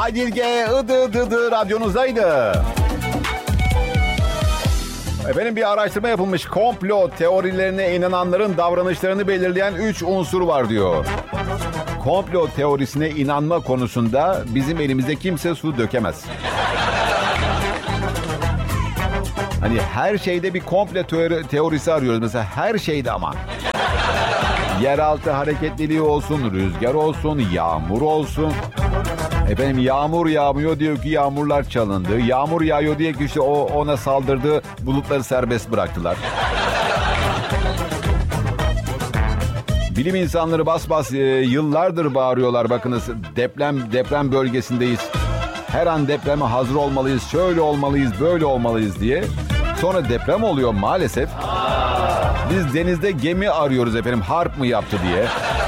Aydilge Idı radyonuzdaydı. Efendim, bir araştırma yapılmış. Komplo teorilerine inananların davranışlarını belirleyen 3 unsur var diyor. Komplo teorisine inanma konusunda bizim elimizde kimse su dökemez. Hani her şeyde bir komplo teorisi arıyoruz. Mesela her şeyde ama. Yeraltı hareketliliği olsun, rüzgar olsun, yağmur olsun. Efendim, yağmur yağmıyor diyor ki yağmurlar çalındı. Yağmur yağıyor diye ki işte ona saldırdı, bulutları serbest bıraktılar. Bilim insanları bas bas yıllardır bağırıyorlar. Bakınız, deprem bölgesindeyiz. Her an depreme hazır olmalıyız. Şöyle olmalıyız, böyle olmalıyız diye. Sonra deprem oluyor maalesef. Biz denizde gemi arıyoruz efendim. Harp mı yaptı diye.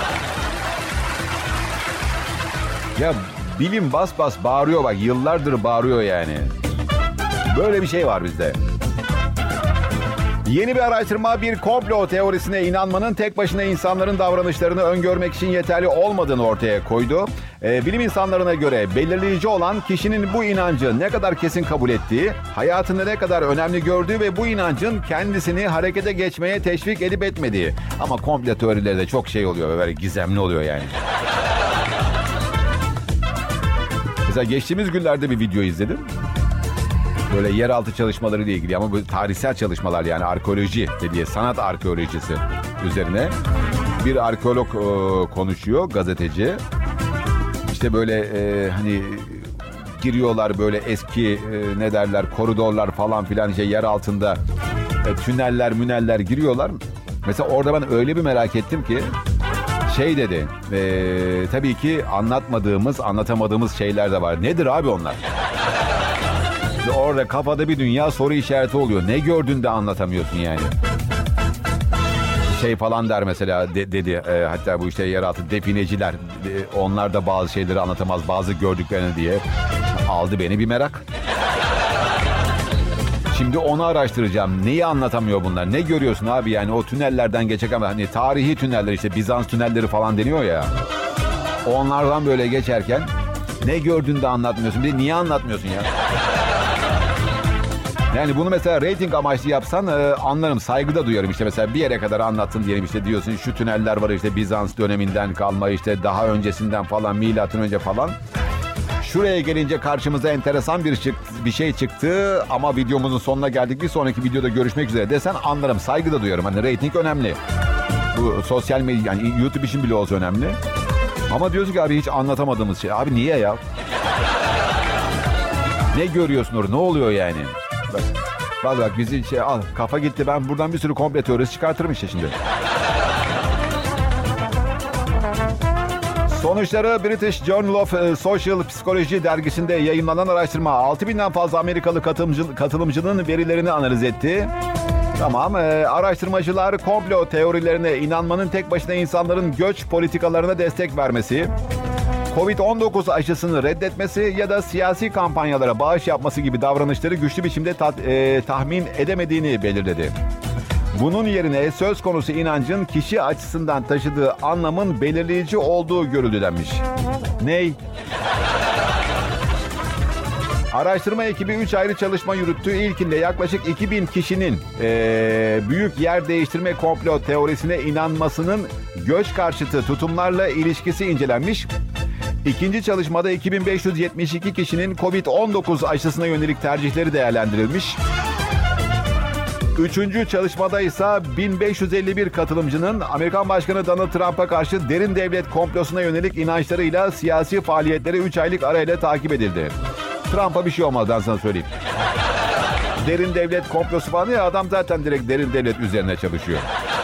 Ya bilim bas bas bağırıyor bak. Yıllardır bağırıyor yani. Böyle bir şey var bizde. Yeni bir araştırma bir komplo teorisine inanmanın tek başına insanların davranışlarını öngörmek için yeterli olmadığını ortaya koydu. Bilim insanlarına göre belirleyici olan kişinin bu inancı ne kadar kesin kabul ettiği, hayatında ne kadar önemli gördüğü ve bu inancın kendisini harekete geçmeye teşvik edip etmediği. Ama komplo teorileri de çok şey oluyor, böyle gizemli oluyor yani. Mesela geçtiğimiz günlerde bir video izledim. Böyle yeraltı çalışmaları ile ilgili ama böyle tarihsel çalışmalar, yani arkeoloji dediği sanat arkeolojisi üzerine bir arkeolog konuşuyor, gazeteci. İşte böyle hani giriyorlar böyle eski ne derler koridorlar falan filan, işte yer altında tüneller giriyorlar. Mesela orada ben öyle bir merak ettim ki şey dedi, tabii ki anlatamadığımız şeyler de var. Nedir abi onlar? Orada kafada bir dünya soru işareti oluyor. Ne gördün de anlatamıyorsun yani. Şey falan der mesela dedi. Hatta bu işte yeraltı defineciler. Onlar da bazı şeyleri anlatamaz, bazı gördüklerini diye. Aldı beni bir merak. Şimdi onu araştıracağım. Neyi anlatamıyor bunlar? Ne görüyorsun abi yani o tünellerden geçecek ama hani tarihi tüneller, işte Bizans tünelleri falan deniyor ya. Onlardan böyle geçerken ne gördün de anlatmıyorsun. Bir de niye anlatmıyorsun ya? Yani bunu mesela reyting amaçlı yapsan anlarım, saygı da duyarım. İşte mesela bir yere kadar anlattın diyelim, işte diyorsun şu tüneller var işte Bizans döneminden kalma, işte daha öncesinden falan, milattan önce falan. Şuraya gelince karşımıza enteresan bir şey çıktı ama videomuzun sonuna geldik. Bir sonraki videoda görüşmek üzere desen anlarım, saygı da duyarım. Hani reyting önemli. Bu sosyal medya, yani YouTube için bile olsa önemli. Ama diyorsun ki abi hiç anlatamadığımız şey. Abi niye ya? Ne görüyorsun orada? Ne oluyor yani? Bak bizi kafa gitti, ben buradan bir sürü komplo teorisi çıkartırım işte şimdi. Sonuçları British Journal of Social Psychology dergisinde yayınlanan araştırma 6.000'den fazla Amerikalı katılımcının verilerini analiz etti. Tamam, araştırmacılar komplo teorilerine inanmanın tek başına insanların göç politikalarına destek vermesi, Covid-19 aşısını reddetmesi ya da siyasi kampanyalara bağış yapması gibi davranışları güçlü biçimde tahmin edemediğini belirledi. Bunun yerine söz konusu inancın kişi açısından taşıdığı anlamın belirleyici olduğu görüldü denmiş. Ney? Araştırma ekibi 3 ayrı çalışma yürüttü. İlkinde yaklaşık 2000 kişinin büyük yer değiştirme komplo teorisine inanmasının göç karşıtı tutumlarla ilişkisi incelenmiş. İkinci çalışmada 2572 kişinin Covid-19 aşısına yönelik tercihleri değerlendirilmiş. Üçüncü çalışmada ise 1551 katılımcının Amerikan Başkanı Donald Trump'a karşı derin devlet komplosuna yönelik inançlarıyla siyasi faaliyetleri 3 aylık arayla takip edildi. Trump'a bir şey olmaz, ben sana söyleyeyim. Derin devlet komplosu falan ya, adam zaten direkt derin devlet üzerine çalışıyor.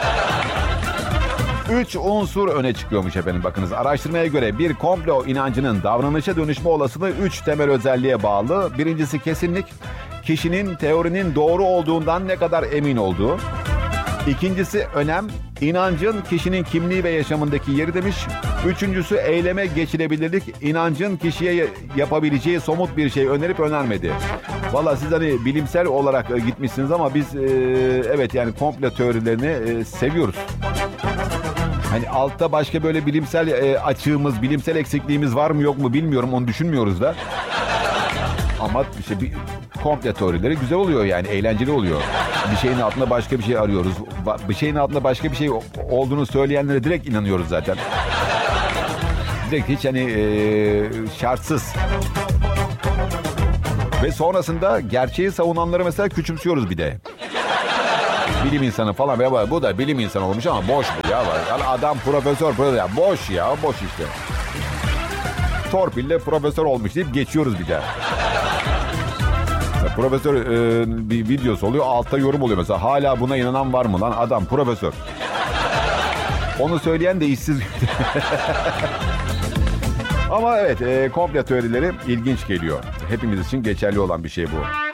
3 unsur öne çıkıyormuş efendim, bakınız. Araştırmaya göre bir komplo inancının davranışa dönüşme olasılığı 3 temel özelliğe bağlı. Birincisi kesinlik. Kişinin teorinin doğru olduğundan ne kadar emin olduğu. İkincisi önem. İnancın kişinin kimliği ve yaşamındaki yeri demiş. Üçüncüsü eyleme geçilebilirlik. İnancın kişiye yapabileceği somut bir şey önerip önermedi. Valla siz hani bilimsel olarak gitmişsiniz ama biz evet yani komplo teorilerini seviyoruz. Hani altta başka böyle bilimsel açığımız, bilimsel eksikliğimiz var mı yok mu bilmiyorum. Onu düşünmüyoruz da. Ama işte bir komple teorileri güzel oluyor yani. Eğlenceli oluyor. Bir şeyin altında başka bir şey arıyoruz. Bir şeyin altında başka bir şey olduğunu söyleyenlere direkt inanıyoruz zaten. Direkt hiç hani şartsız. Ve sonrasında gerçeği savunanları mesela küçümsüyoruz bir de. Bilim insanı falan. Bu da bilim insanı olmuş ama boş bu ya. Yani adam profesör ya. Boş ya. Boş işte. Torpille profesör olmuş deyip geçiyoruz bir de. Profesör bir videosu oluyor. Altta yorum oluyor mesela. Hala buna inanan var mı lan? Adam profesör. Onu söyleyen de işsiz. Ama evet komple teorileri ilginç geliyor. Hepimiz için geçerli olan bir şey bu.